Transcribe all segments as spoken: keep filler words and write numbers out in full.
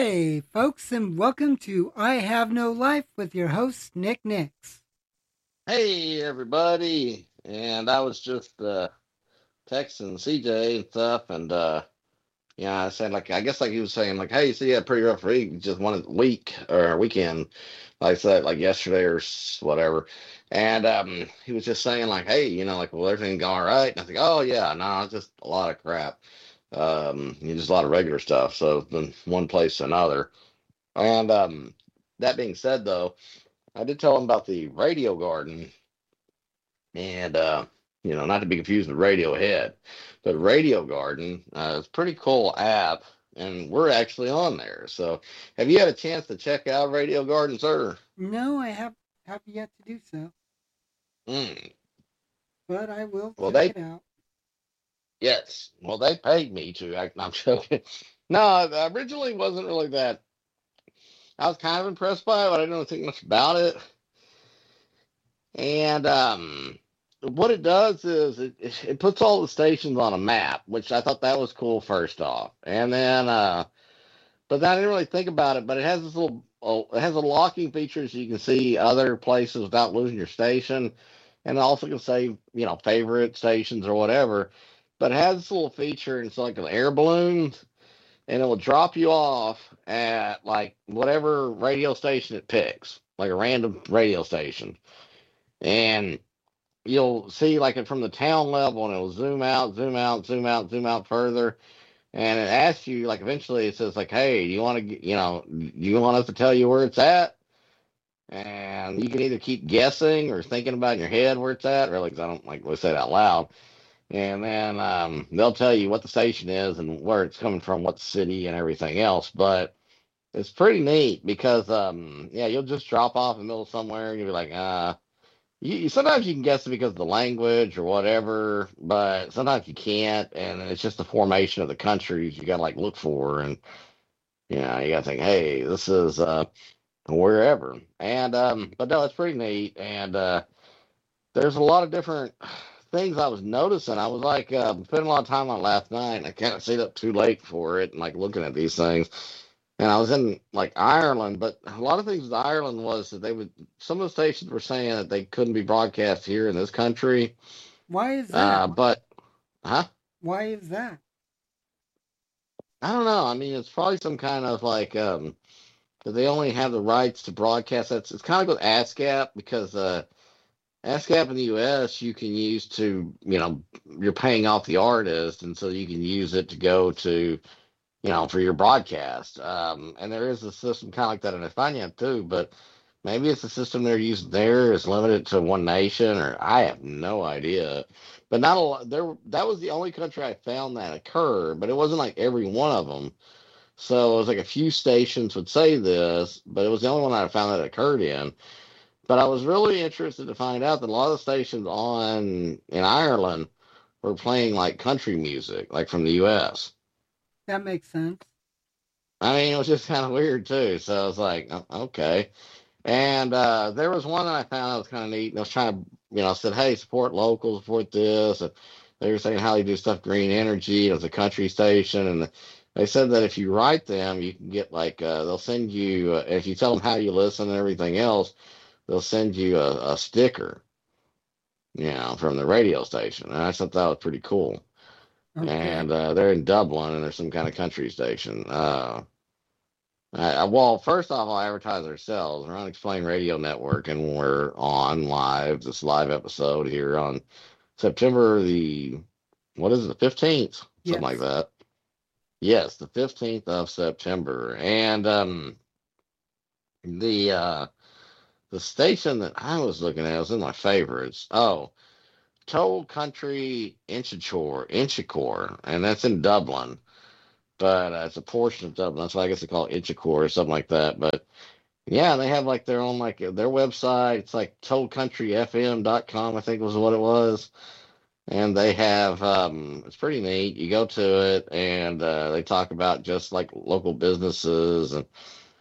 Hey, folks, and welcome to I Have No Life with your host, Nick Nix. Hey everybody, and I was just uh texting C J and stuff, and uh yeah, I said like I guess like he was saying like, hey, so you had a pretty rough week, just one week or weekend, like I said like yesterday or s- whatever, and um he was just saying like, hey, you know, like well everything go all right, and I think, oh yeah, no, it's just a lot of crap, um, you know, just a lot of regular stuff, so it's been one place to another, and um that being said though, I did tell him about the radio garden and uh, you know, not to be confused with Radiohead, but Radio Garden uh, is a pretty cool app, and we're actually on there. So, have you had a chance to check out Radio Garden, sir? No, I have have yet to do so, Mm. but I will Well, check they it out. yes, well they paid me to. I, I'm joking. No, I originally wasn't really that. I was kind of impressed by it, but I didn't think much about it. And um, what it does is it, it it puts all the stations on a map, which I thought that was cool first off. And then uh, but I didn't really think about it. But it has this little, oh, it has a locking feature so you can see other places without losing your station, and it also can say you know favorite stations or whatever. But it has this little feature, and it's like an air balloon, and it will drop you off at like whatever radio station it picks, like a random radio station, and you'll see like from the town level, and it'll zoom out, zoom out, zoom out, zoom out further, and it asks you like eventually it says like, hey, do you want to you know do you want us to tell you where it's at? And you can either keep guessing or thinking about in your head where it's at, really, because I don't like to say it out loud. And then um, they'll tell you what the station is and where it's coming from, what city and everything else. But it's pretty neat because um, yeah, you'll just drop off in the middle of somewhere and you'll be like, uh, you, you- sometimes you can guess it because of the language or whatever, but sometimes you can't, and it's just the formation of the countries you gotta like look for, and you know you gotta think, hey, this is uh wherever, and um, but no, it's pretty neat, and uh, there's a lot of different things I was noticing. I was like uh, spending a lot of time on it last night, and I kind of stayed up too late for it, and like looking at these things. And I was in like Ireland, but a lot of things with Ireland was that they would some of the stations were saying that they couldn't be broadcast here in this country. Why is that? Uh, but huh? Why is that? I don't know. I mean, it's probably some kind of like um, that they only have the rights to broadcast. That's it's kind of like with ASCAP because uh, ASCAP in the U S you can use to you know you're paying off the artist, and so you can use it to go to you know for your broadcast. Um, and there is a system kind of like that in España too, but maybe it's the system they're using there is limited to one nation, or I have no idea. But not a lot. There, that was the only country I found that occurred, but it wasn't like every one of them. So it was like a few stations would say this, but it was the only one I found that occurred in. But I was really interested to find out that a lot of the stations on in Ireland were playing like country music, like from the U S. That makes sense. I mean, it was just kind of weird too. So I was like, "Oh, okay." And uh, there was one that I found that was kind of neat. And I was trying to, you know, I said, hey, support local, support this. And they were saying how they do stuff, green energy. It was a country station. And they said that if you write them, you can get like, uh, they'll send you, uh, if you tell them how you listen and everything else, they'll send you a, a sticker, you know, from the radio station. And I thought that was pretty cool. Okay. And uh, they're in Dublin and there's some kind of country station. Uh, Uh, well, first off, I'll advertise ourselves. We're on Explain Radio Network, and we're on live this live episode here on September the what is it, the fifteenth, something like Yes. that. Yes, the fifteenth of September, and um, the uh, the station that I was looking at was in my favorites. Oh, Toll Country Inchicore, Inchicore, and that's in Dublin, but uh, it's a portion of Dublin. That's why I guess they call it Inchicore or something like that. But yeah, they have like their own like their website. It's like toll country f m dot com, I think was what it was. And they have um it's pretty neat. You go to it and uh, they talk about just like local businesses and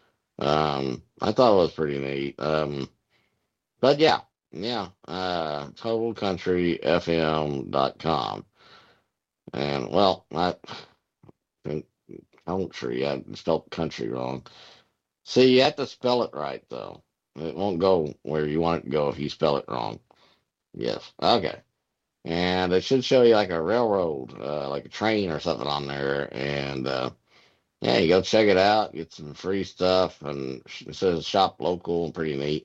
um I thought it was pretty neat. Um but yeah, yeah, uh total country f m dot com. And well, I country. I spelled country wrong. See, you have to spell it right though. It won't go where you want it to go if you spell it wrong. Yes. Okay. And it should show you like a railroad, uh, like a train or something on there. And uh, yeah, you go check it out, get some free stuff, and it says shop local and pretty neat.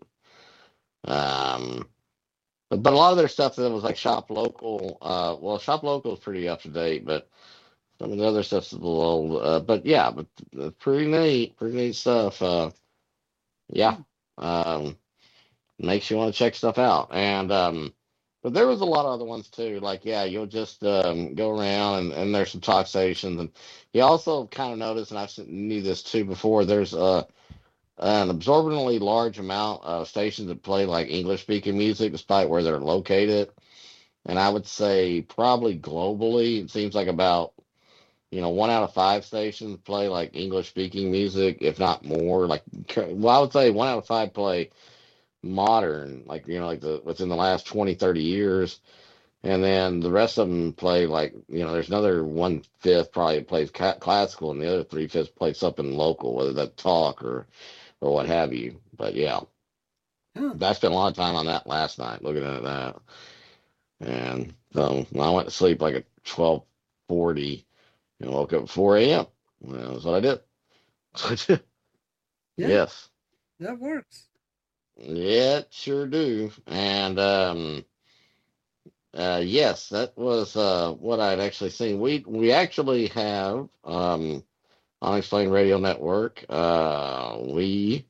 Um, but, but a lot of their stuff that was like shop local, uh, well, shop local is pretty up to date, but some of the other stuff's a little old. Uh, but yeah, but it's pretty neat, pretty neat stuff. Uh, yeah, Hmm. um, makes you want to check stuff out. And um, but there was a lot of other ones too. Like yeah, you'll just um, go around and, and there's some talk stations, and you also kind of notice, and I knew this too before. There's uh, an absorbently large amount of stations that play like English speaking music, despite where they're located. And I would say probably globally, it seems like about you know one out of five stations play like English speaking music, if not more. Like well, I would say one out of five play modern, like you know, like the within the last twenty, thirty years, and then the rest of them play like you know, there's another one fifth probably plays ca- classical, and the other three fifths play something local, whether that's talk or or what have you. But yeah, Huh. I spent a lot of time on that last night looking at that, and so I went to sleep like at twelve forty and woke up at four a m. Well, that's what I did. That's what I did. Yeah, Yes. that works. Yeah, it sure do. And um Uh, yes, that was uh, what I'd actually seen. We we actually have um, Unexplained Radio Network. Uh, we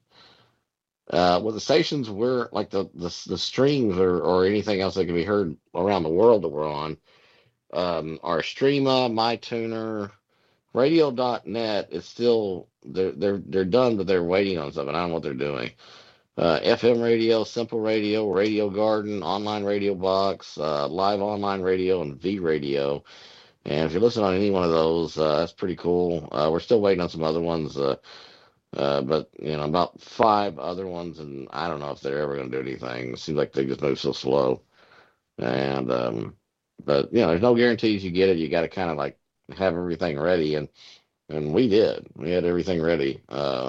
uh, well, the stations we're like the the, the streams or, or anything else that can be heard around the world that we're on um, are Streama, MyTuner, Radio dot net is still they're they're they're done, but they're waiting on something. I don't know what they're doing. Uh, F M radio, Simple Radio, Radio Garden, Online Radio Box, uh, Live Online Radio, and V Radio. And if you listen on any one of those, uh, that's pretty cool. Uh, we're still waiting on some other ones, uh, uh, but you know, about five other ones, and I don't know if they're ever going to do anything. It seems like they just move so slow. And um, but you know, there's no guarantees you get it. You got to kind of like have everything ready, and and we did. We had everything ready. Uh,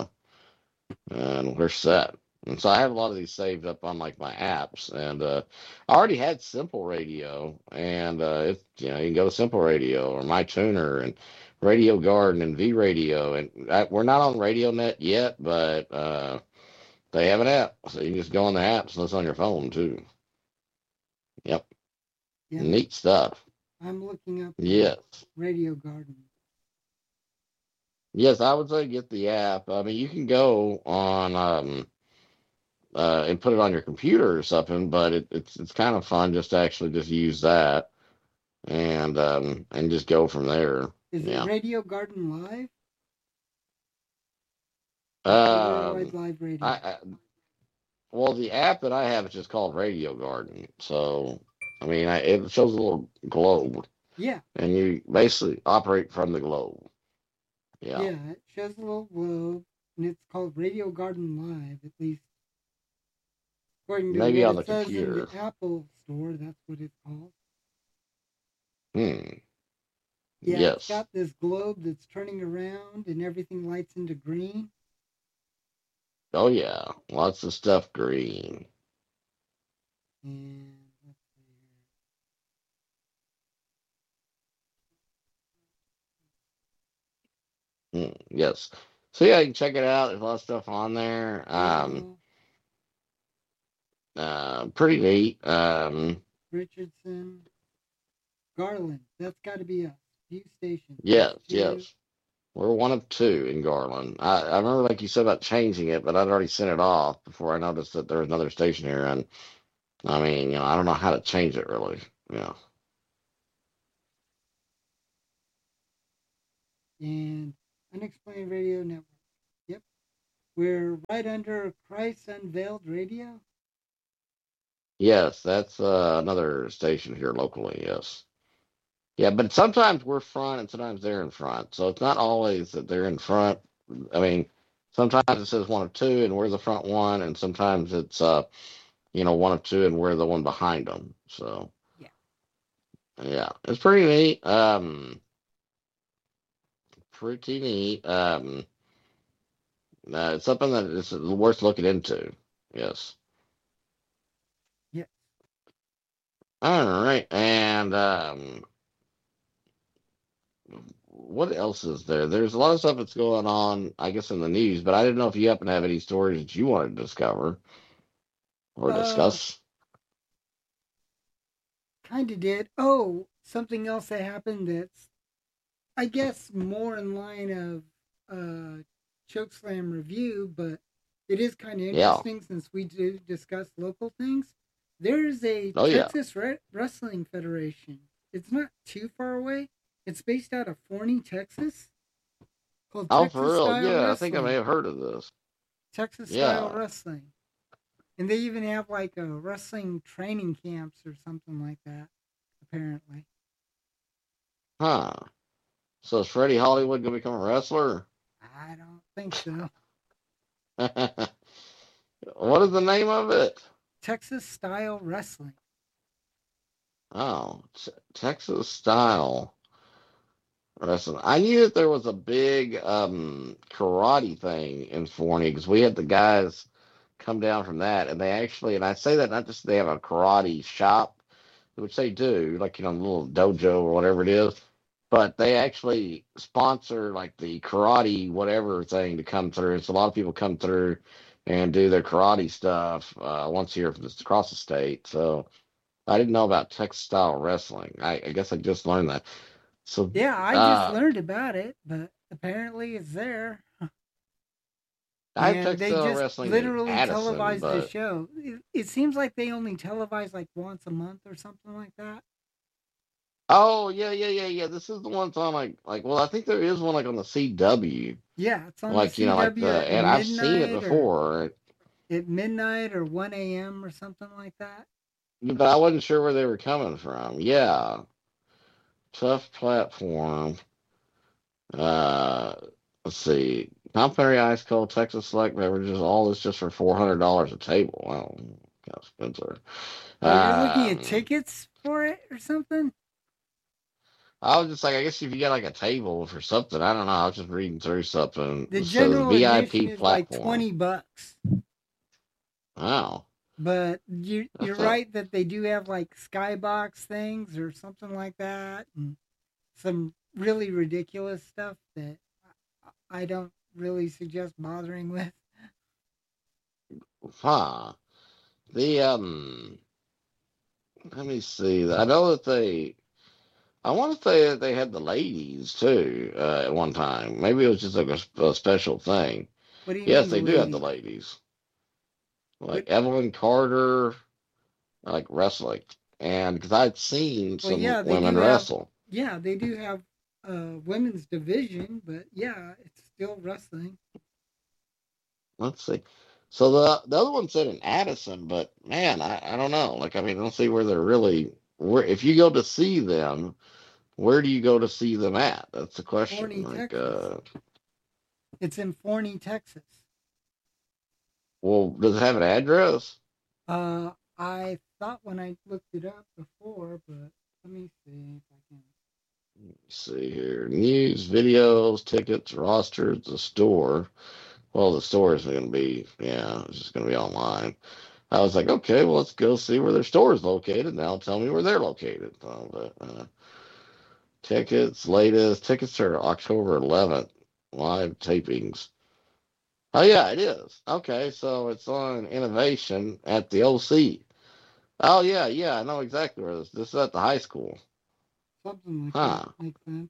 and we're set. And so I have a lot of these saved up on like my apps, and uh, I already had Simple Radio, and uh, it's you know you can go to Simple Radio or MyTuner and Radio Garden and V Radio, and I, we're not on RadioNet yet, but uh, they have an app, so you can just go on the apps and listen on your phone too. Yep, Yeah, neat stuff. I'm looking up uh, Yes, Radio Garden. yes, I would say get the app. I mean, you can go on. Um, uh, and put it on your computer or something. But it, it's it's kind of fun just to actually just use that and um, and just go from there. Is it Yeah. Radio Garden Live? Just the Worldwide Um, Live I, Radio. I well, the app that I have is just called Radio Garden. So I mean, I, it shows a little globe, Yeah, and you basically operate from the globe. Yeah. yeah, it shows a little globe, and it's called Radio Garden Live, at least according to Maybe what on the it says in computer. the Apple Store. That's what it's called. Hmm. Yeah, it's Yes. got this globe that's turning around, and everything lights into green. Oh yeah. Lots of stuff green. And let's see Hmm. Yes. So yeah, you can check it out. There's a lot of stuff on there. here. Um, Dale, Uh, pretty neat. Um, Richardson, Garland. That's got to be us. Few stations. There's yes, two. yes. We're one of two in Garland. I, I remember, like you said about changing it, but I'd already sent it off before I noticed that there was another station here. And I mean, you know, I don't know how to change it really. Yeah. And Unexplained Radio Network. Yep. We're right under Christ Unveiled Radio. Yes, that's uh, another station here locally. Yes. Yeah, but sometimes we're front and sometimes they're in front. So it's not always that they're in front. I mean, sometimes it says one of two and we're the front one, and sometimes it's uh, you know, one of two and we're the one behind them. So Yeah. yeah, it's pretty neat. Um, pretty neat. Um, uh, it's something that is worth looking into. Yes. Yeah. All right, and um, what else is there? There's a lot of stuff that's going on, I guess, in the news, but I didn't know if you happen to have any stories that you wanted to discover or Uh, discuss. kind of did. Oh, something else that happened that's, I guess, more in line of uh, Chokeslam review, but it is kind of Yeah. interesting since we do discuss local things. There's a Oh yeah. Texas Re- Wrestling Federation. It's not too far away. It's based out of Forney, Texas, called Oh, for Texas real? Style Yeah, I think I may Wrestling. have heard of this. Texas Style Yeah. Wrestling. And they even have like a wrestling training camps or something like that, apparently. Huh. So is Freddie Hollywood gonna become a wrestler? I don't think so. What is the name of it? Texas Style Wrestling. Oh, t- Texas style wrestling. I knew that there was a big um, karate thing in Forney because we had the guys come down from that, and they actually, and I say that not just they have a karate shop, which they do, like you know, a little dojo or whatever it is, but they actually sponsor like the karate whatever thing to come through. So a lot of people come through and do their karate stuff uh, once a year from just across the state. So I didn't know about Texas style wrestling. I, I guess I just learned that. So Yeah, I just uh, learned about it, but apparently it's there. I have And Texas they style just wrestling in literally Addison, televised the but show. It, it seems like they only televise like once a month or something like that. oh yeah, yeah, yeah, yeah. This is the one on like like well, I think there is one like on the C W, Yeah, it's on the like you know, like C W the at and I've seen it midnight or before, at midnight or one a m or something like that. but I wasn't sure where they were coming from. Yeah, tough platform. Uh, let's see, complimentary ice cold Texas select beverages. All this just for four hundred dollars a table. Wow, kind of expensive. Oh, you're looking at Um, tickets for it or something? I was just like, I guess if you got like a table for something, I don't know. I was just reading through something. The It says general admission V I P is like platform. twenty bucks. Wow, But you you're that's a right that they do have like skybox things or something like that, and some really ridiculous stuff that I don't really suggest bothering with. huh. The um, let me see. I know that they. I want to say that they had the ladies too uh, at one time. Maybe it was just like a, a special thing. What do you Yes, mean the they do have the ladies? ladies, like What? Evelyn Carter, like wrestling, and because I'd seen Well, some yeah, they women do have. wrestle. Yeah, they do have a women's division, but yeah, it's still wrestling. Let's see. So the the other one said in Addison, but man, I, I don't know. Like I mean, I don't see where they're really where if you go to see them, where do you go to see them at? That's the question. Forney, Like, Texas. uh, It's in Forney, Texas. well, does it have an address? Uh, I thought when I looked it up before, but let me see if I can. Let's see here. News, videos, tickets, rosters, the store. Well, the store is going to be, yeah, it's just going to be online. I was like, okay, well, let's go see where their store is located. Now tell me where they're located. So, but, uh, tickets, latest. Tickets are October eleventh. Live tapings. Oh, yeah, it is. Okay, so it's on Innovation at the O C. Oh, yeah, yeah, I know exactly where this This is at the high school. Something like that Huh. makes sense.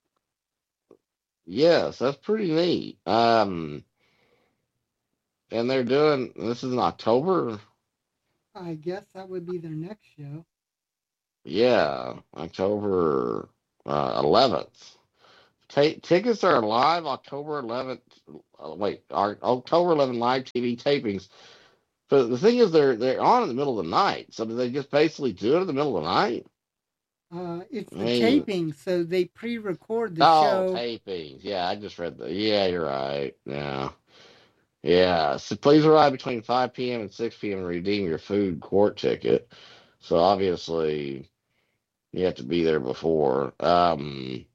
Yes, that's pretty neat. Um, and they're doing this is in October. I guess that would be their next show. Yeah, October uh, eleventh. Ta tickets are live October eleventh. Uh, wait, our October eleventh live T V tapings. But the thing is, they're they're on in the middle of the night. So do they just basically do it in the middle of the night? Uh, it's I the mean, taping, so they pre-record the oh, show. tapings. Yeah, I just read the. Yeah, you're right. Yeah, yeah. So please arrive between five p m and six p m and redeem your food court ticket. So obviously, you have to be there before. Um,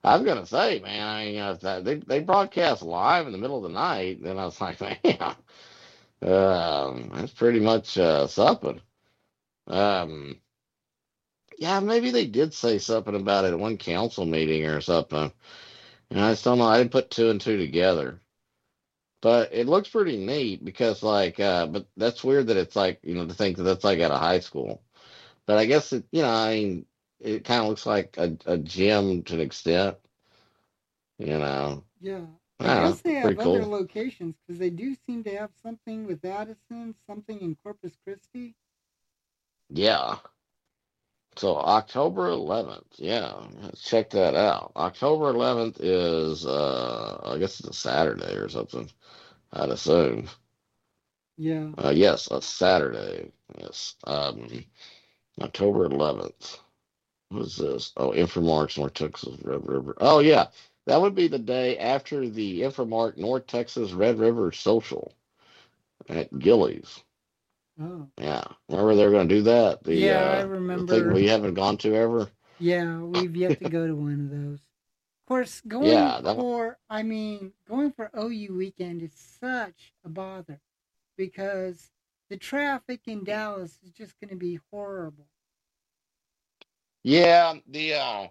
I was gonna say, man, I mean, you know, if that, they they broadcast live in the middle of the night, then I was like, man, um, that's pretty much uh, something. Um, yeah, maybe they did say something about it at one council meeting or something. And I just don't know. I didn't put two and two together. But it looks pretty neat because, like, uh, but that's weird that it's like, you know, to think that that's like at a high school. But I guess it, you know, I mean, it kind of looks like a, a gym to an extent, you know. Yeah. I I don't guess know. they have Pretty other cool. locations because they do seem to have something with Addison, something in Corpus Christi. Yeah. So October eleventh. Yeah. Let's check that out. October eleventh is, uh, I guess it's a Saturday or something, I'd assume. Yeah. Uh, yes, a Saturday. Yes. Um, October eleventh. What is this? Oh, Infomarks North Texas Red River. Oh yeah, that would be the day after the Infomark North Texas Red River Social at Gillies. Oh. Yeah, remember they're going to do that? The Yeah, I uh, the thing remember. we haven't gone to ever. Yeah, we've yet to go to one of those. Of course, going Yeah, that one. for, I mean, going for O U weekend is such a bother because the traffic in Dallas is just going to be horrible. Yeah, the uh,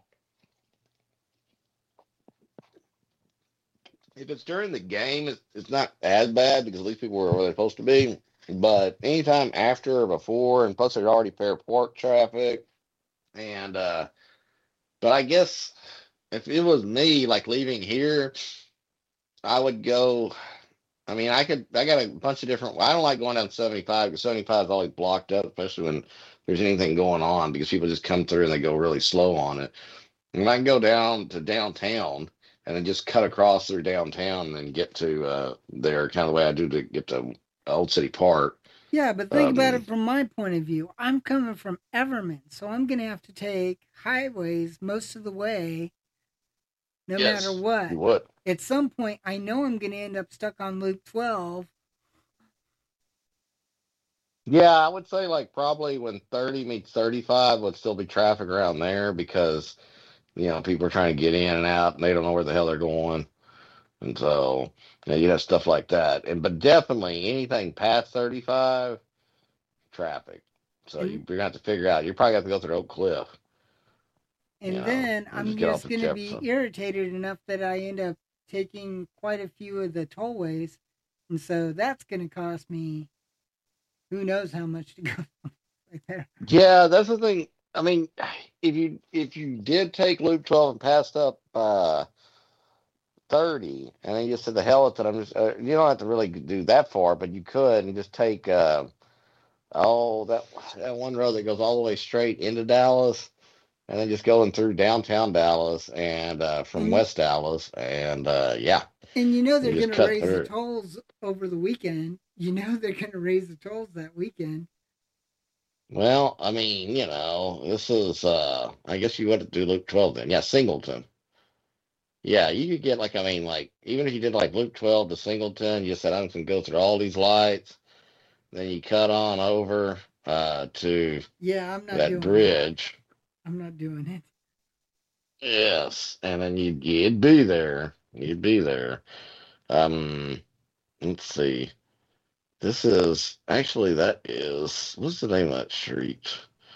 if it's during the game, it's, it's not as bad because at least people are where they're supposed to be. But anytime after or before, and plus there's already fair park traffic, and uh, but I guess if it was me, like leaving here, I would go. I mean, I could. I got a bunch of different. I don't like going down seventy-five because seventy-five is always blocked up, especially when there's anything going on because people just come through and they go really slow on it. And I can go down to downtown and then just cut across through downtown and get to uh, there, kind of the way I do to get to Old City Park. Yeah, but think about Um, it from my point of view. I'm coming from Everman, so I'm going to have to take highways most of the way, no matter yes, you what. would. At some point, I know I'm going to end up stuck on Loop twelve. Yeah, I would say like probably when thirty meets thirty-five would still be traffic around there because you know people are trying to get in and out and they don't know where the hell they're going. And so, you know, you have stuff like that. And but definitely anything past thirty-five, traffic. So you, And you're gonna have to figure out. You probably have to go through Oak Cliff, you and know, then and I'm just get off just at going to be Jefferson. irritated enough that I end up taking quite a few of the tollways. And so that's going to cost me who knows how much to go right there. Yeah, that's the thing. I mean, if you if you did take Loop twelve and passed up uh thirty, and then you just said the hell with it, I'm just uh, you don't have to really do that far, but you could and just take uh oh that that one road that goes all the way straight into Dallas and then just going through downtown Dallas and uh, from And West Dallas, and uh, yeah, and you know they're you going just to cut raise the through. tolls over the weekend. You know they're going to raise the tolls that weekend. Well, I mean, you know, this is, uh, I guess you would do Loop twelve then. Yeah, Singleton. Yeah, you could get like, I mean, like, even if you did like Loop twelve to Singleton, you said I'm going to go through all these lights, then you cut on over uh, to Yeah, I'm not that doing that. bridge. I'm not doing it. Yes, and then you'd, you'd be there. You'd be there. Um, let's see. This is actually that is what's the name of that street?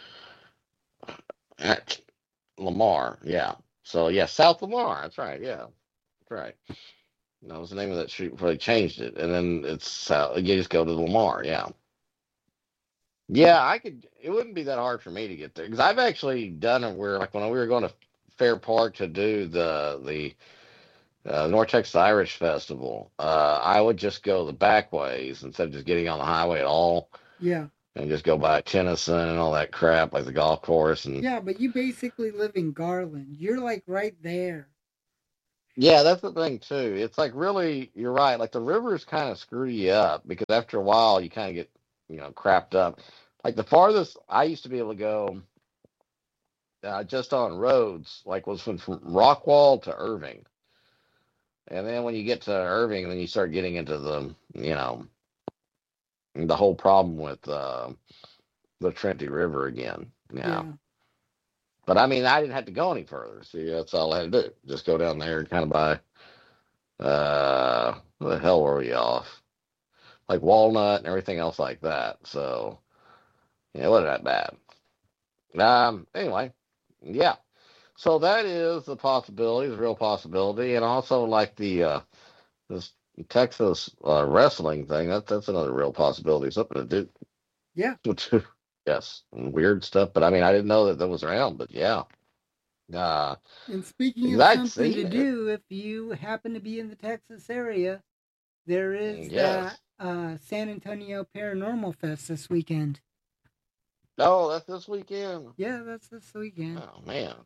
At Lamar, yeah. So yeah, South Lamar. That's right. Yeah, that's right. That was the name of that street before they changed it, and then it's south. You just go to Lamar. Yeah, yeah. I could. It wouldn't be that hard for me to get there because I've actually done it where, like, when we were going to Fair Park to do the the uh, North Texas Irish Festival, uh, I would just go the back ways instead of just getting on the highway at all Yeah. and just go by Tennyson and all that crap, like the golf course. And Yeah, but you basically live in Garland. You're like right there. yeah, that's the thing too. It's like really, you're right. Like the rivers kind of screw you up because after a while you kind of get, you know, crapped up. Like the farthest I used to be able to go uh, just on roads, like was from, from Rockwall to Irving. And then when you get to Irving, then you start getting into the, you know, the whole problem with uh, the Trinity River again. Yeah. Yeah. But I mean, I didn't have to go any further. See, that's all I had to do. Just go down there and kind of buy. Uh, where the hell were we off? Like walnut and everything else like that. So yeah, it wasn't that bad. Um. Anyway, yeah. So that is the possibility, the real possibility, and also like the uh, this Texas uh, wrestling thing. That that's another real possibility. Something to Yeah. do. Yes, weird stuff. But I mean, I didn't know that that was around. But yeah, uh, And speaking because of I'd something to seen it. do, if you happen to be in the Texas area, there is that Yes. uh, San Antonio Paranormal Fest this weekend. Oh, that's this weekend. Yeah, that's this weekend. Oh man.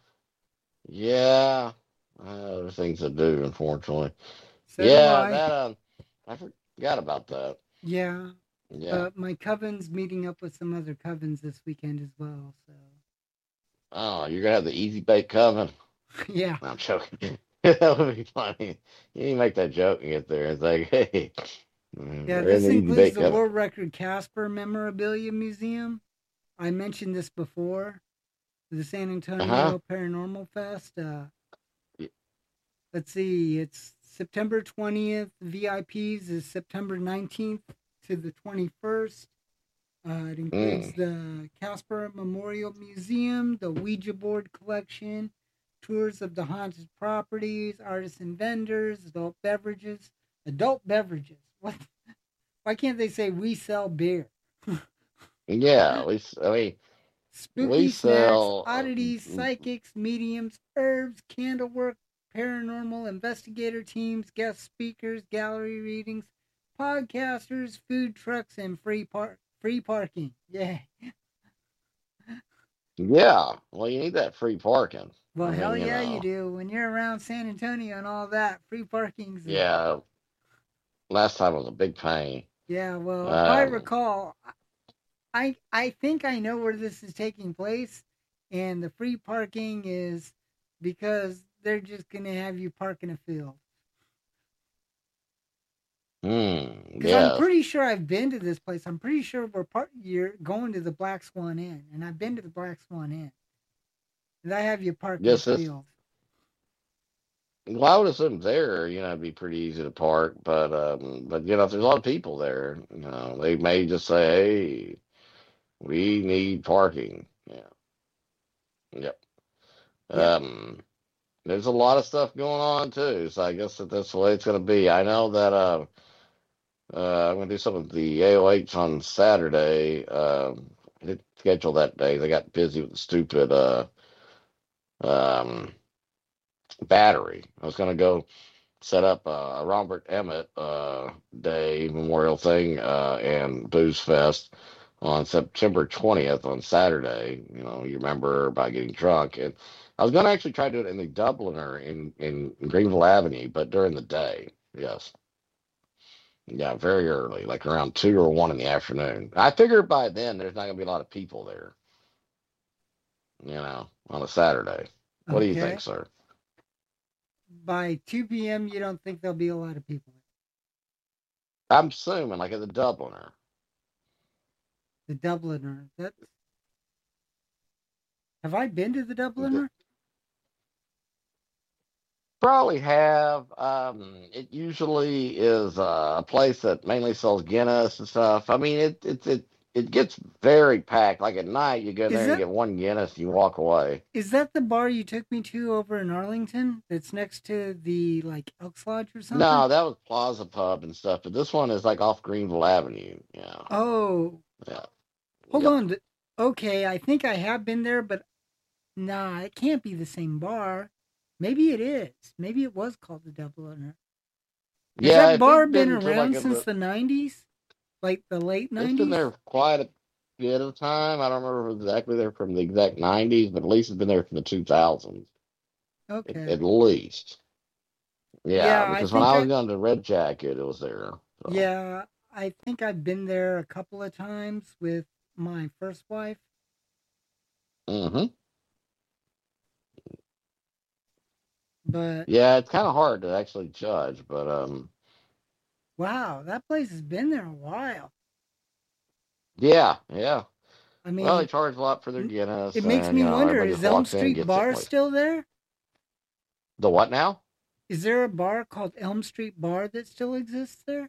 Yeah. Uh, other things to do, unfortunately. So do Yeah, I. that um, I forgot about that. Yeah. Yeah. But my coven's meeting up with some other covens this weekend as well. So Oh, you're gonna have the easy bake coven. yeah. No, I'm joking. That would be funny. You need to make that joke and get there. It's like, hey, Yeah, we're in this the easy includes bake the coven. World Record Casper Memorabilia Museum. I mentioned this before. The San Uh huh. Antonio Paranormal Fest. Uh, let's see, it's September twentieth. V I Ps is September nineteenth to the twenty-first. Uh, it includes Mm. the Casper Memorial Museum, the Ouija board collection, tours of the haunted properties, artisan vendors, adult beverages. Adult beverages. What? Why can't they say we sell beer? Yeah, we. s- I mean, we Spooky snacks, sell. oddities, Uh, psychics, mediums, herbs, candlework, paranormal investigator teams, guest speakers, gallery readings, podcasters, food trucks, and free park free parking. Yeah. yeah. Well, you need that free parking. Well, I mean, hell you yeah, you know. do. When you're around San Antonio and all that, free parking's a, Yeah. Last time was a big pain. yeah. Well, if I Um. recall, I I think I know where this is taking place, and the free parking is because they're just gonna have you park in a field. Hmm. Because I'm Yes. pretty sure I've been to this place. I'm pretty sure we're part. You're going to the Black Swan Inn, and I've been to the Black Swan Inn, and I have you park in a Yes. This. field. Well, I would assume there, you know, it'd be pretty easy to park, but um, but you know, if there's a lot of people there, you know, they may just say, "Hey, we need parking." Yeah. Yep. Yep. Um. There's a lot of stuff going on too, so I guess that that's the way it's going to be. I know that uh, uh, I'm going to do some of the A O H on Saturday. Um, I didn't schedule that day. They got busy with the stupid uh, um, battery. I was going to go set up a Robert Emmett uh, Day memorial thing uh, and Booze Fest on September twentieth on Saturday. You know, you remember about getting drunk. And I was going to actually try to do it in the Dubliner in, in Greenville Avenue, but during the day. Yes. Yeah, very early, like around two or one in the afternoon. I figure by then there's not going to be a lot of people there, you know, on a Saturday. What do you think, Okay. sir? By two p m, you don't think there'll be a lot of people. I'm assuming, like at the Dubliner. The Dubliner. That have I been to the Dubliner? Probably have. Um, it usually is uh, a place that mainly sells Guinness and stuff. I mean, it it it it gets very packed. Like at night, you go Is there and you that get one Guinness, and you walk away. is that the bar you took me to over in Arlington? That's next to the like Elks Lodge or something? No, that was Plaza Pub and stuff, but this one is like off Greenville Avenue. Yeah, Oh, yeah, hold yep. on. Okay, I think I have been there, but nah, it can't be the same bar. Maybe it is. Maybe it was called the Dubliner. Has Yeah, that if bar you've been been to like around a, since the nineties? Like the late it's been nineties? there quite a bit of time. I don't remember exactly there from the exact nineties, but at least it's been there from the two thousands, at, Okay. at least. Yeah, Yeah, I because when think I I was going to Red Jacket, it was there. So. yeah, I think I've been there a couple of times with my first wife, Hmm. but Yeah, it's kind of hard to actually judge, but um, wow, that place has been there a while. yeah, yeah. I Well, they mean, charge a lot for their m- Guinness, it makes and me you know wonder: everybody is just Elm walks in and Street gets it. Bar Like still there? the what now? Is there a bar called Elm Street Bar that still exists there?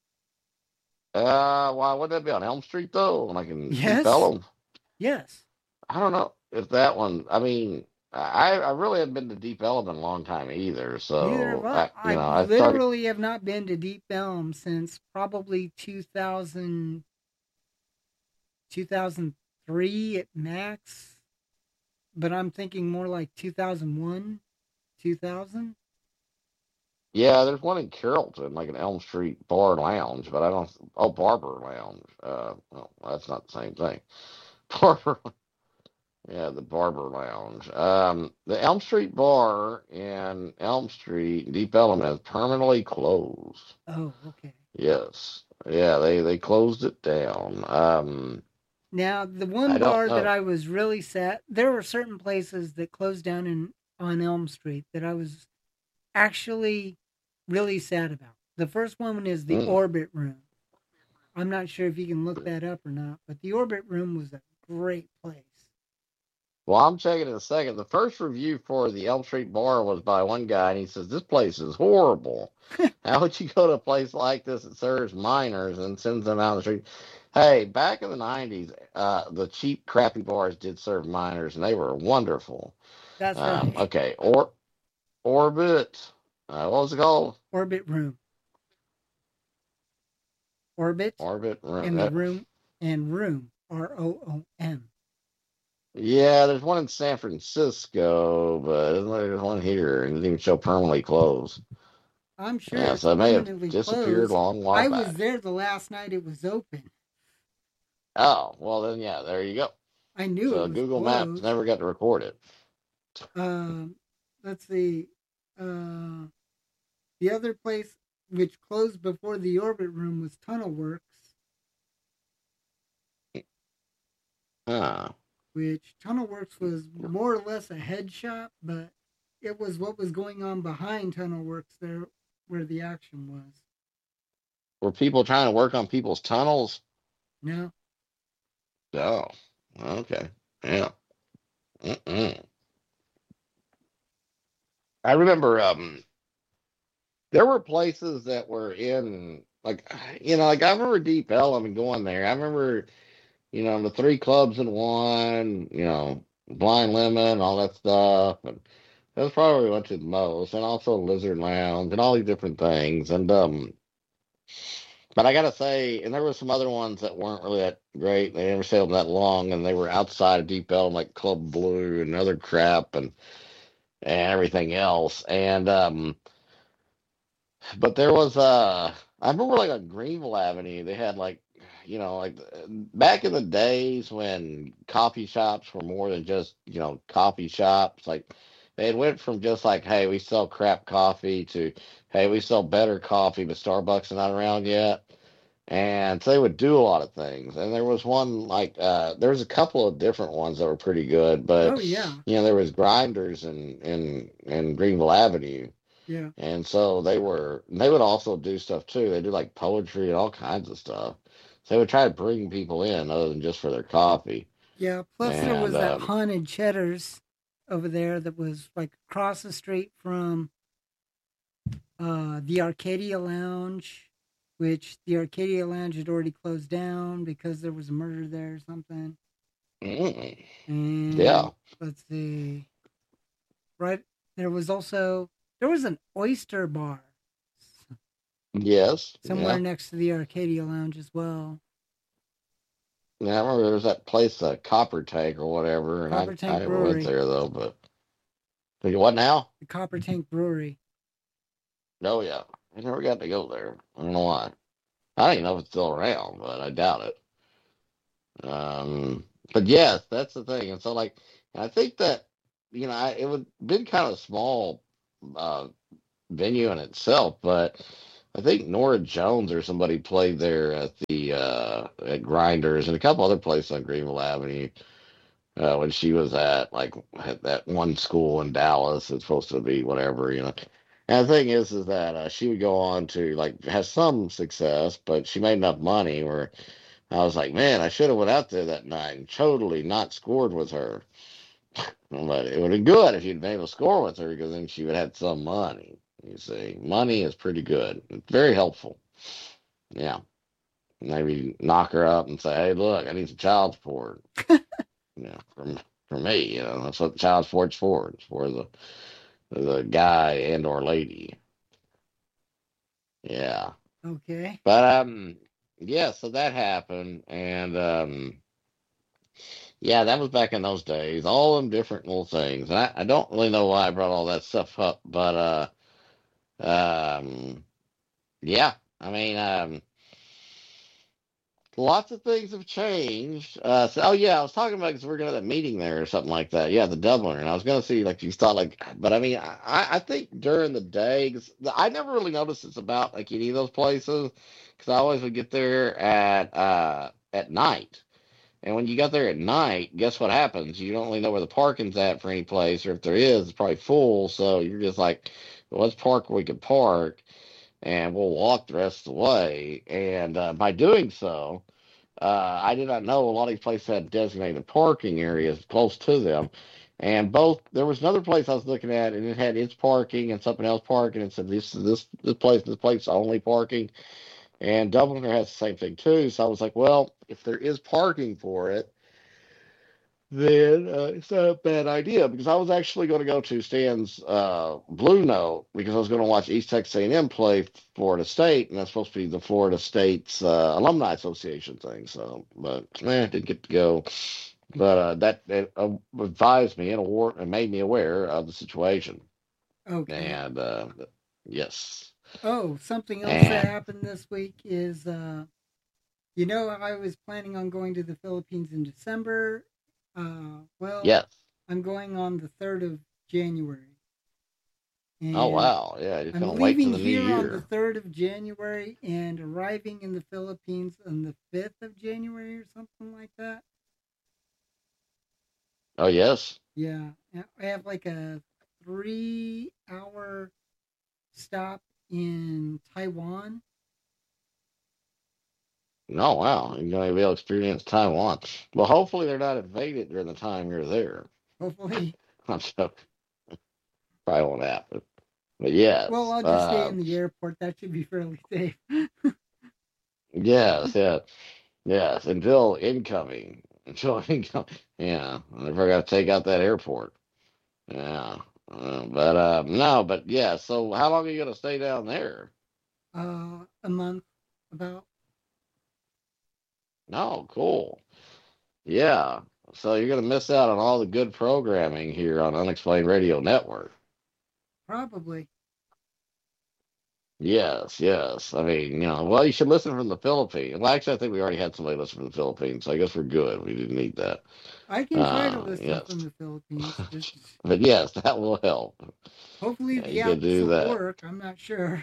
Uh, why would that be on Elm Street though? Like in Deep Yes, Ellum? yes. I don't know if that one. I mean, I I really haven't been to Deep Ellum in a long time either. Neither have So I. I, you I know, I started. literally have not been to Deep Elm since probably two thousand, two thousand three at max, but I'm thinking more like two thousand one, two thousand. Yeah, there's one in Carrollton, like an Elm Street Bar and Lounge, but I don't. Oh, Barber Lounge. Uh, well, that's not the same thing. Barber. Yeah, the Barber Lounge. Um, the Elm Street Bar in Elm Street, Deep Ellum, has permanently closed. Oh, okay. Yes. Yeah, they they closed it down. Um, Now, the one I don't bar that know. I was really sad, there were certain places that closed down in on Elm Street that I was actually really sad about. The first one is the Mm. Orbit Room. I'm not sure if you can look that up or not, but the Orbit Room was a great place. Well, I'm checking in a second. The first review for the Elm Street Bar was by one guy, and he says this place is horrible. How would you go to a place like this that serves minors and sends them out on the street? Hey, back in the nineties, uh, the cheap, crappy bars did serve minors, and they were wonderful. That's Um, right. okay, or Orbit. Uh, what was it called? Orbit Room. Orbit Orbit. and the Uh, room and room. R O O M. yeah, there's one in San Francisco, but isn't there there's one here, and it didn't even show permanently closed. I'm sure Yeah, it's so it may have permanently disappeared a closed. long while I was back. there the last night it was open. Oh, well then, yeah, there you go. I knew it So was Google Maps closed. never got to record it. Um, let's see. Uh, the other place which closed before the Orbit Room was Tunnel Works, Ah, which Tunnel Works was more or less a head shop, but it was what was going on behind Tunnel Works there where the action was. were people trying to work on people's tunnels? No, Oh, okay, yeah. Mm-mm. I remember um, there were places that were in like you know like I remember Deep Ellum and going there. I remember you know the three clubs in one, you know Blind Lemon and all that stuff, and that's probably where we went to the most, and also Lizard Lounge and all these different things. And um, but I gotta say, and there were some other ones that weren't really that great. They never sailed that long, and they were outside of Deep Ellum, like Club Blue and other crap, and and everything else. And um, but there was uh, I remember like on Greenville Avenue, they had like, you know, like back in the days when coffee shops were more than just you know coffee shops. Like they had went from just like, hey, we sell crap coffee to, hey, we sell better coffee, but Starbucks is not around yet. And so they would do a lot of things. And there was one like uh, there was a couple of different ones that were pretty good, oh but yeah, you know there was Grinders in in in Greenville Avenue, yeah, and so they were they would also do stuff too. They do like poetry and all kinds of stuff. So they would try to bring people in other than just for their coffee. yeah. Plus there And was that um, haunted Cheddar's over there that was like across the street from uh, the Arcadia Lounge, which the Arcadia Lounge had already closed down because there was a murder there or something. mm, And yeah, let's see, right there was also there was an oyster bar yes, somewhere yeah. next to the Arcadia Lounge as well. Yeah, I remember there was that place, uh, Copper Tank or whatever, and I Copper I Tank never went Brewery, there though. But what now? the Copper Tank Brewery. Oh yeah, I never got to go there. I don't know why. I don't even know if it's still around, but I doubt it. Um, but yes, that's the thing. And so, like, I think that you know, I, it would been kind of a small uh, venue in itself, but I think Nora Jones or somebody played there at the uh, at Grinders and a couple other places on Greenville Avenue uh, when she was at like at that one school in Dallas. It's supposed to be whatever, you know. And the thing is, is that uh, she would go on to like have some success, but she made enough money where I was like, man, I should have went out there that night and totally not scored with her. But it would have been good if you'd been able to score with her because then she would have had some money. You see, money is pretty good. It's very helpful. Yeah. Maybe knock her up and say, hey, look, I need some child support. You know, from for me, you know, that's what child support's for. It's for the the guy and or lady. Yeah. Okay. But um yeah, so that happened and um yeah, that was back in those days. All them different little things. And I, I don't really know why I brought all that stuff up, but uh um yeah. I mean um lots of things have changed. Uh, so, oh yeah, I was talking about because we're gonna have a meeting there or something like that. Yeah, the Dubliner, and I was gonna see like you thought like, but I mean, I, I think during the day, 'cause I never really noticed it's about like any of those places because I always would get there at uh at night, and when you got there at night, guess what happens? You don't really know where the parking's at for any place, or if there is, it's probably full. So you're just like, well, let's park where we can park, and we'll walk the rest of the way. And uh, by doing so. Uh, I did not know a lot of these places had designated parking areas close to them. And both there was another place I was looking at, and it had its parking and something else parking. And said this this this place this place only parking. And Dubliner has the same thing too. So I was like, well, if there is parking for it, then uh, it's not a bad idea because I was actually going to go to Stan's uh, Blue Note because I was going to watch East Texas A and M play Florida State, and that's supposed to be the Florida State's uh, Alumni Association thing. So, but eh, didn't get to go. But uh, that it, uh, advised me and award and made me aware of the situation. Okay. And uh, yes, Oh, something else that and happened this week is, uh, you know, I was planning on going to the Philippines in December. Uh, well, yes. I'm going on the third of January. Oh And wow, yeah, just I'm gonna wait till leaving the new here on the year. third of January and arriving in the Philippines on the fifth of January or something like that. Oh yes. Yeah. I have like a three hour stop in Taiwan. Oh wow, you're gonna be able to experience Taiwan. Well, hopefully they're not invaded during the time you're there. Hopefully. I'm joking. Probably won't happen. But Well, yes, I'll just stay uh, in the airport. That should be fairly safe. yes, yeah, yes. Until incoming, until incoming. Yeah, I never got to take out that airport. Yeah, uh, but uh, no, but yeah. So how long are you gonna stay down there? uh, a month about. No, cool. Yeah. So you're gonna miss out on all the good programming here on Unexplained Radio Network. Probably. Yes, yes. I mean, you know, well, you should listen from the Philippines. Well, actually, I think we already had somebody listen from the Philippines, so I guess we're good. We didn't need that. I can try to Uh, listen yes. from the Philippines. Just But yes, that will help. hopefully Yeah, the you could apps do will that. work. I'm not sure.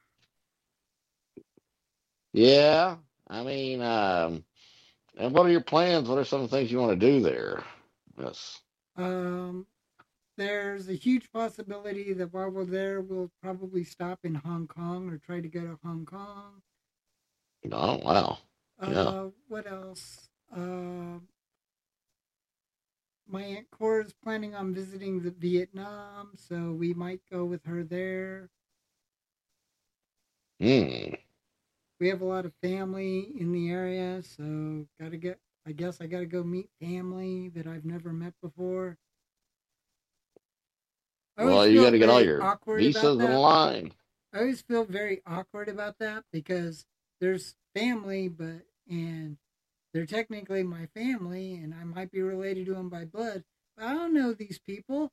Yeah, I mean, um, and what are your plans? What are some of the things you want to do there? Yes. Um, there's a huge possibility that while we're there, we'll probably stop in Hong Kong or try to go to Hong Kong. Oh, wow. Yeah. Uh, what else? Uh, my aunt Cora is planning on visiting the Vietnam, so we might go with her there. Hmm. We have a lot of family in the area, so gotta get. I guess I gotta go meet family that I've never met before. I always Well, you got feel to get all very your awkward about visas in that. line. I always feel very awkward about that because there's family, but and they're technically my family, and I might be related to them by blood, but I don't know these people.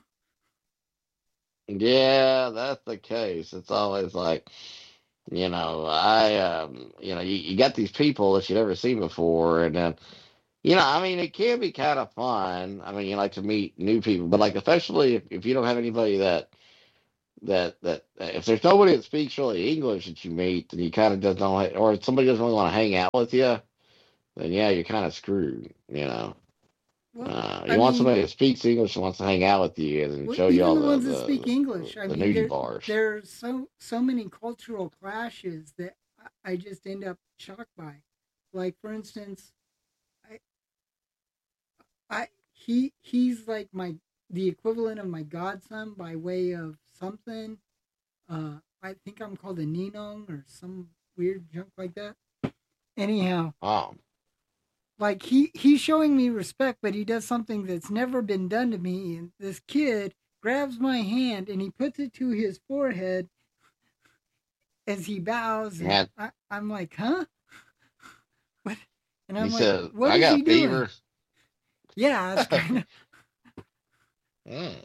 Yeah, that's the case. It's always like, you know, I, um, you know, you, you got these people that you never seen before, and then, you know, I mean, it can be kind of fun. I mean, you like to meet new people, but like, especially if, if you don't have anybody that, that, that, if there's nobody that speaks really English that you meet, then you kind of just don't, or if somebody doesn't really want to hang out with you, then yeah, you're kind of screwed, you know. Well, Uh, I you want mean, somebody that speaks English and wants to hang out with you and well, show you even all the the, ones that speak the, English. I the mean, nudie there bars. there's so so many cultural clashes that I just end up shocked by. Like for instance, I I he he's like my the equivalent of my godson by way of something. Uh, I think I'm called a ninong or some weird junk like that. Anyhow, Oh, like he he's showing me respect, but he does something that's never been done to me. And this kid grabs my hand and he puts it to his forehead as he bows, and man. I, I'm like, huh? What? And He I'm like, says, what I is he got doing? fever. Yeah, it's kind of Mm.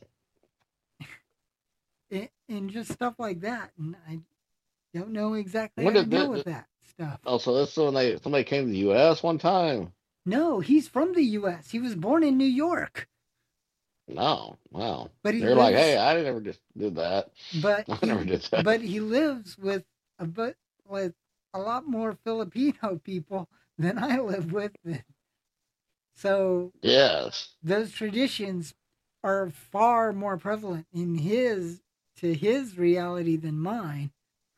and just stuff like that, and I don't know exactly When how to did deal that? with that stuff. Oh, so this is when they somebody came to the U S one time. No, he's from the U S. He was born in New York, No, wow. but he They're like, hey, lives, I never just did that. but I never he, did that. but he lives with a but with a lot more Filipino people than I live with. So Yes, those traditions are far more prevalent in his to his reality than mine.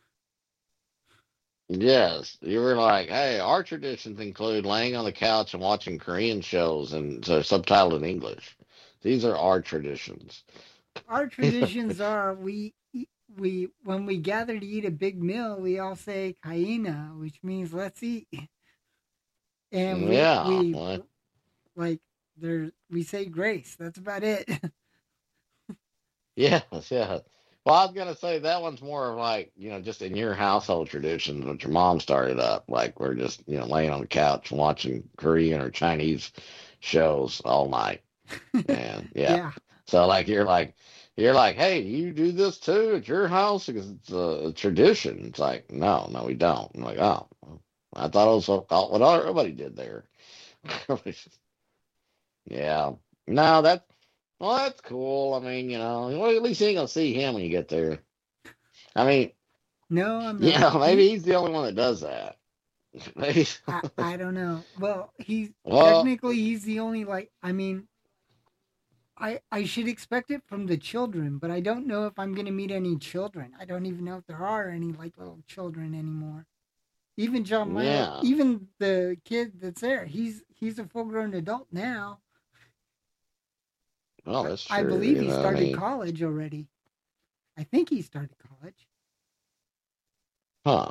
yes. You were like, hey, our traditions include laying on the couch and watching Korean shows and so subtitled in English. These are our traditions. Our traditions are we we when we gather to eat a big meal, we all say kaina, which means let's eat, and we Yeah, we well, like there we say grace. That's about it. yes, yeah. Well, I was gonna say that one's more of like, you know, just in your household traditions, what your mom started up. Like we're just, you know, laying on the couch and watching Korean or Chinese shows all night. And yeah. Yeah. So like you're like you're like, hey, you do this too at your house because it's a, a tradition. It's like, no, no, we don't. I'm like, oh, well, I thought it was what what everybody did there. Yeah. No, that's well, that's cool. I mean, you know, well, at least you ain't gonna see him when you get there. I mean, No, I'm you not. know, He maybe he's the only one that does that. Maybe. I I don't know. Well, he's Well, technically he's the only like I mean, I I should expect it from the children, but I don't know if I'm going to meet any children. I don't even know if there are any like little children anymore. Even John Milo, yeah. even the kid that's there, he's he's a full-grown adult now. Well, I, that's I true. believe You he know, I started mean, college already. I think he started college. huh?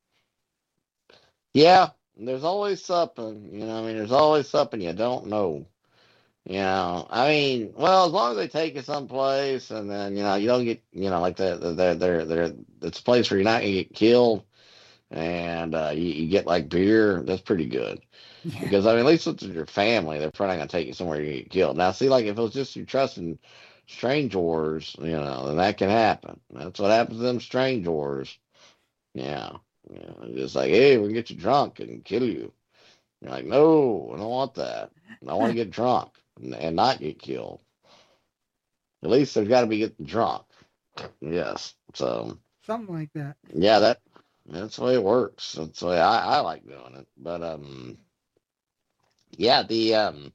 Yeah. There's always something. You know, I mean, there's always something you don't know. You know, I mean, well, as long as they take you someplace, and then you know you don't get, you know, like the the they're they're, they're it's a place where you're not gonna get killed, and uh, you, you get like beer. That's pretty good Yeah. because I mean, at least with your family, they're probably not gonna take you somewhere you get killed. Now, see, like if it was just you trusting strangers, you know, then that can happen. That's what happens to them strangers. Yeah, yeah, just like hey, we can get you drunk and kill you. You're like, no, I don't want that. I want to get drunk and, and not get killed. At least they've got to be getting drunk. Yes. So Something like that. yeah, that that's the way it works. That's the way I, I like doing it. But um, yeah, the um,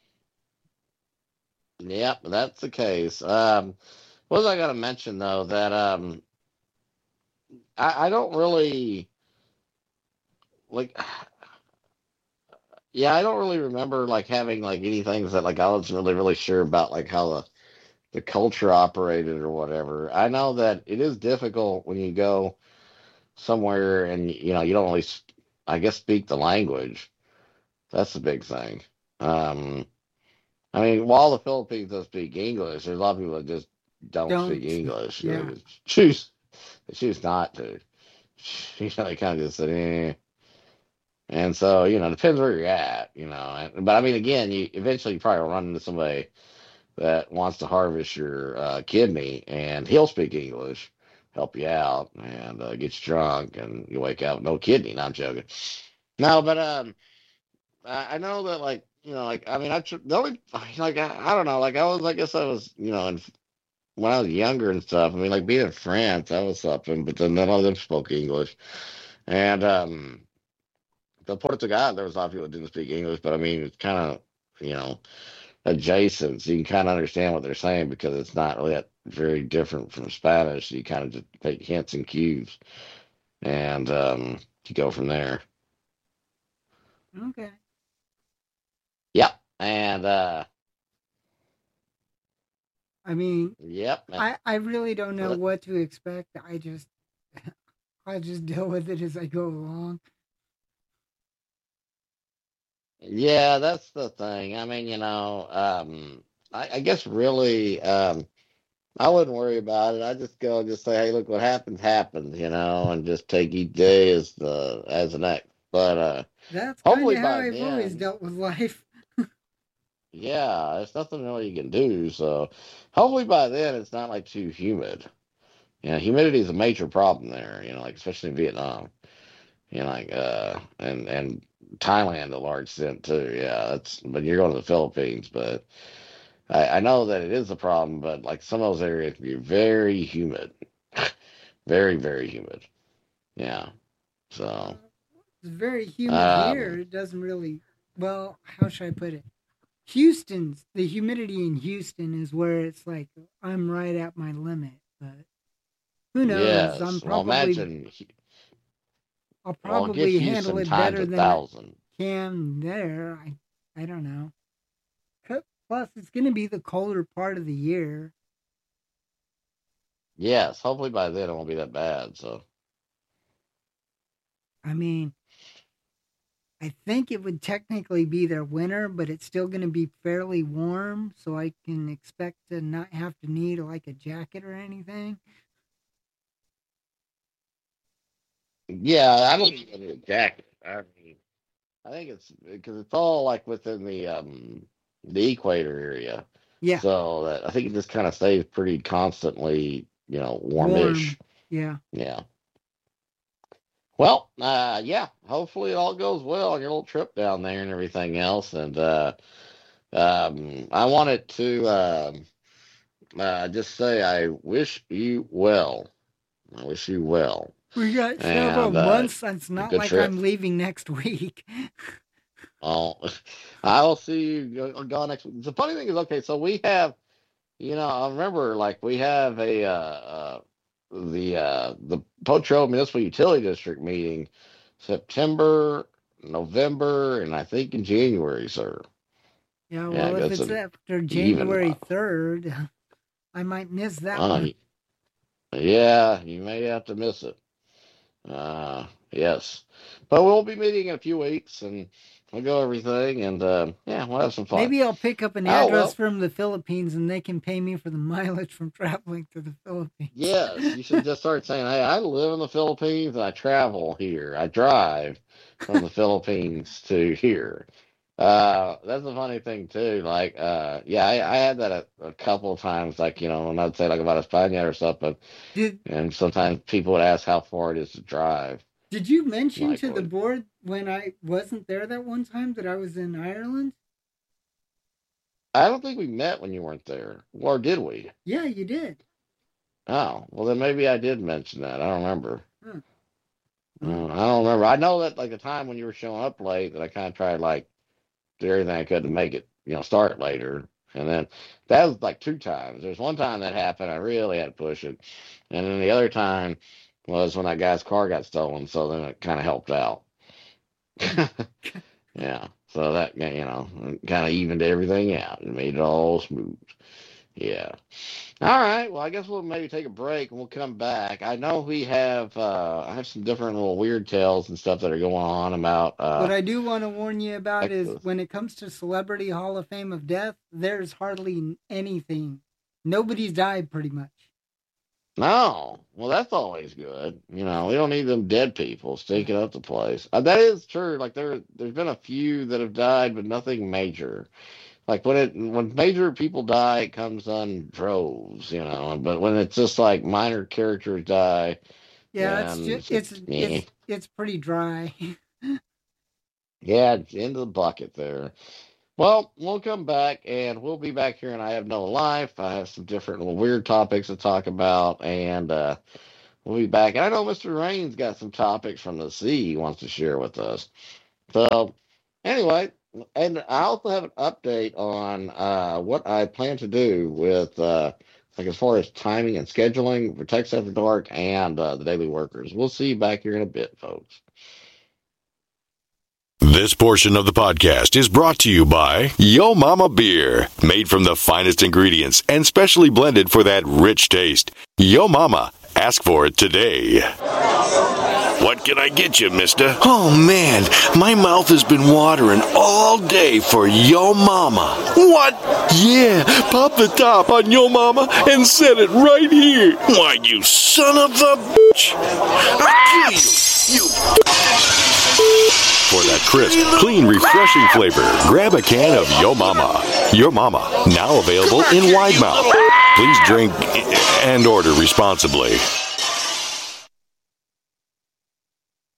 yeah, that's the case. Um, what was I going to mention though? That um, I, I don't really like. Yeah, I don't really remember like having like any things that like I wasn't really really sure about like how the the culture operated or whatever. I know that it is difficult when you go somewhere and you know you don't really, I guess, speak the language. That's the big thing. Um, I mean, while the Philippines does speak English, there's a lot of people that just don't speak Don't. English. They Yeah. just choose they choose not to. You know, they kind of just say, eh. And so, you know, it depends where you're at, you know. And, but I mean, again, you eventually you probably run into somebody that wants to harvest your uh, kidney, and he'll speak English, help you out, and uh, get you drunk, and you wake up with no kidney. Not joking. No, but um, I, I know that like you know, like I mean, I tr- the only like I, I don't know, like I was, I guess I was, you know, in, when I was younger and stuff. I mean, like being in France, I was something, but then none of them spoke English, and um, the Portugal, there was a lot of people that didn't speak English, but I mean, it's kind of, you know, adjacent, so you can kind of understand what they're saying because it's not really that very different from Spanish. You kind of just take hints and cues, and um, you go from there. Okay. Yep. And uh, I mean, yep. I I really don't know uh, what to expect. I just I just deal with it as I go along. Yeah, that's the thing. I mean, you know, um, I, I guess really, um, I wouldn't worry about it. I just go and just say, hey, look, what happens, happens, you know, and just take each day as the as the next. But uh, That's kind hopefully of how by I've always then, dealt with life. yeah, there's nothing really you can do. So hopefully by then it's not like too humid. You know, humidity is a major problem there. You know, like especially in Vietnam. You know, like uh, and and Thailand to a large extent too. Yeah, that's. But you're going to the Philippines, but I, I know that it is a problem. But like some of those areas can be very humid, very very humid. Yeah. So, It's very humid here. um, It doesn't really. Well, how should I put it? Houston's the humidity in Houston is where it's like I'm right at my limit. But who knows? I'm yes. Well, probably imagine. I'll Well, get probably handle Houston it times better a than I thousand. can there. I I don't know. Plus, it's going to be the colder part of the year. Yes. Hopefully by then it won't be that bad. So. I mean, I think it would technically be their winter, but it's still going to be fairly warm, so I can expect to not have to need like a jacket or anything. Yeah, I don't even need a jacket. I mean, I think it's because it's all like within the um the equator area, Yeah, so that I think it just kind of stays pretty constantly, you know, warm. warmish. Yeah. Yeah. Well, uh, yeah. Hopefully it all goes well on your little trip down there and everything else. And uh, um, I wanted to uh, uh, just say I wish you well. I wish you well, We got several and uh, months. It's a not good like trip. I'm leaving next week. Oh, I'll see you go, go next week. The funny thing is, okay, so we have, you know, I remember like we have a uh, uh the uh the Potrero Municipal Utility District meeting September, November, and I think in January, sir. Yeah, Yeah, well, if that's it's an after even January month. third, I might miss that Uh, one. yeah, you may have to miss it. Uh, yes, but we'll be meeting in a few weeks, and we'll go everything, and uh, yeah, we'll have some fun. Maybe I'll pick up an Oh address well. from the Philippines and they can pay me for the mileage from traveling to the Philippines. Yes, you should just start saying, "Hey, I live in the Philippines and I travel here. I drive from the Philippines to here." Uh, that's a funny thing too. Like, uh, yeah, I, I had that a, a couple of times. Like, you know, when I'd say like about España or something, did and sometimes people would ask how far it is to drive. Did you mention Like, to the well, board when I wasn't there that one time that I was in Ireland? I don't think we met when you weren't there, or did we? Yeah, you did. Oh, well then maybe I did mention that. I don't remember. Huh. Uh, Oh. I don't remember. I know that like the time when you were showing up late, that I kind of tried like do everything I could to make it, you know, start later. And then that was like two times. There's one time that happened, I really had to push it. And then the other time was when that guy's car got stolen, so then it kind of helped out. Yeah. So that, yeah, you know, kind of evened everything out and made it all smooth. Yeah. All right. Well, I guess we'll maybe take a break and we'll come back. I know we have uh I have some different little weird tales and stuff that are going on about What uh I do want to warn you about is Texas. when it comes to Celebrity Hall of Fame of Death, there's hardly anything. Nobody's died pretty much. No, well, that's always good. You know, we don't need them dead people Yeah. stinking up the place. Uh, that is true. Like there, there's been a few that have died, but nothing major. Like when it when major people die, it comes on droves. You know, but when it's just like minor characters die, Yeah, it's then just it's it's just eh. it's it's pretty dry. Yeah, it's into the bucket there. Well, we'll come back and we'll be back here, and I have no life. I have some different little weird topics to talk about, and uh, we'll be back. And I know mister Rain's got some topics from the sea he wants to share with us. So, anyway, and I also have an update on uh, what I plan to do with, uh, like, as far as timing and scheduling for Text After Dark and uh, the Daily Workers. We'll see you back here in a bit, folks. This portion of the podcast is brought to you by Yo Mama Beer, made from the finest ingredients and specially blended for that rich taste. Yo Mama, ask for it today. What can I get you, mister? Oh, man, my mouth has been watering all day for Yo Mama. What? Yeah, pop the top on Yo Mama and set it right here. Why, you son of a bitch! I'll kill you! You... For that crisp, clean, refreshing flavor, grab a can of Yo Mama. Yo Mama, now available in wide mouth. Please drink and order responsibly.